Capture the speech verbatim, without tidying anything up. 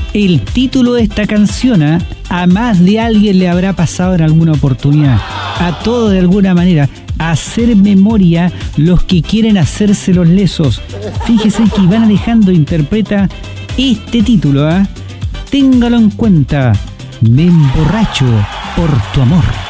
El título de esta canción, ¿eh? A más de alguien le habrá pasado en alguna oportunidad. A todo de alguna manera. Hacer memoria los que quieren hacerse los lesos. Fíjese que Iván Alejandro interpreta este título, ¿eh? Téngalo en cuenta. Me emborracho por tu amor.